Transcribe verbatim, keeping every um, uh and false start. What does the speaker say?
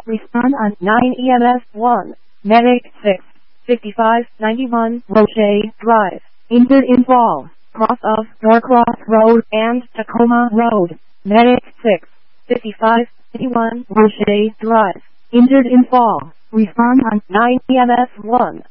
Respond on nine E M S one. Medic six. fifty-five ninety-one Roche Drive. Injured in fall. Cross of Norcross Road and Tacoma Road. Medic six. fifty-five ninety-one Roche Drive. Injured in fall. Respond on nine E M S one.